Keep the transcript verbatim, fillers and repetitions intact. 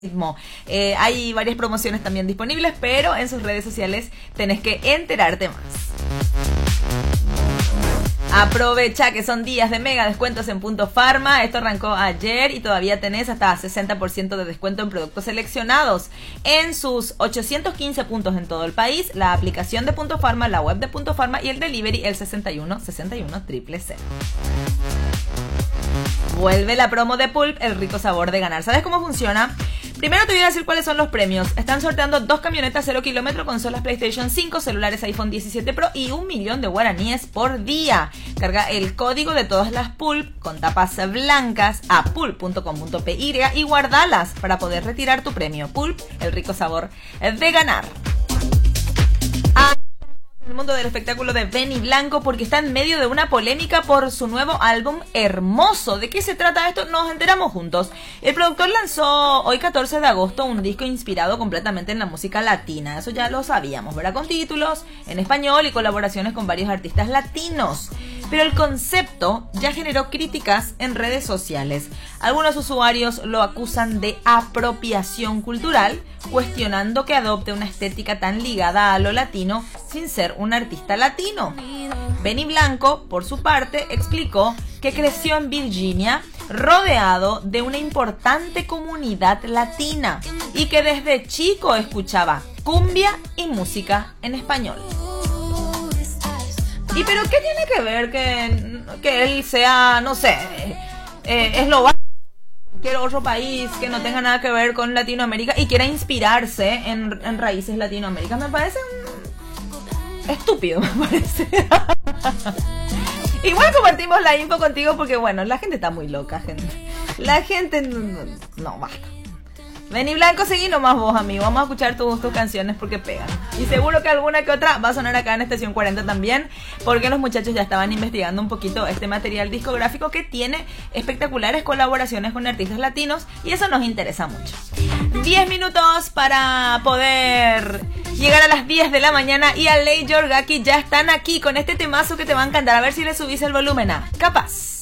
Eh, hay varias promociones también disponibles, pero en sus redes sociales tenés que enterarte más. Aprovecha que son días de mega descuentos en Punto Pharma. Esto arrancó ayer y todavía tenés hasta sesenta por ciento de descuento en productos seleccionados en sus ochocientos quince puntos en todo el país, la aplicación de Punto Pharma, la web de Punto Pharma y el delivery el sesenta y uno sesenta y uno cero cero. Vuelve la promo de Pulp, el rico sabor de ganar. ¿Sabes cómo funciona? Primero te voy a decir cuáles son los premios. Están sorteando dos camionetas cero kilómetros, consolas PlayStation cinco, celulares iPhone diecisiete Pro y un millón de guaraníes por día. Carga el código de todas las Pulp con tapas blancas a pulp punto com punto pe y guardalas para poder retirar tu premio. Pulp, el rico sabor de ganar. Ah, el mundo del espectáculo de Benny Blanco, porque está en medio de una polémica por su nuevo álbum Hermoso. ¿De qué se trata esto? Nos enteramos juntos. El productor lanzó hoy catorce de agosto un disco inspirado completamente en la música latina. Eso ya lo sabíamos, ¿verdad? Con títulos en español y colaboraciones con varios artistas latinos. Pero el concepto ya generó críticas en redes sociales. Algunos usuarios lo acusan de apropiación cultural, cuestionando que adopte una estética tan ligada a lo latino sin ser un artista latino. Benny Blanco, por su parte, explicó que creció en Virginia, rodeado de una importante comunidad latina y que desde chico escuchaba cumbia y música en español. ¿Y pero qué tiene que ver que, que él sea, no sé, eh, eslovaco, cualquier otro país que no tenga nada que ver con Latinoamérica y quiera inspirarse en, en raíces latinoamericanas? Me parece un... estúpido, me parece. Igual compartimos la info contigo porque, bueno, la gente está muy loca, gente. La gente... No, no basta. Benny Blanco, seguí nomás vos, amigo. Vamos a escuchar tus, tus canciones porque pegan. Y seguro que alguna que otra va a sonar acá en Estación cuarenta también, porque los muchachos ya estaban investigando un poquito este material discográfico que tiene espectaculares colaboraciones con artistas latinos y eso nos interesa mucho. diez minutos para poder llegar a las diez de la mañana y Aley Yorgaki ya están aquí con este temazo que te va a encantar. A ver si le subís el volumen a Capaz.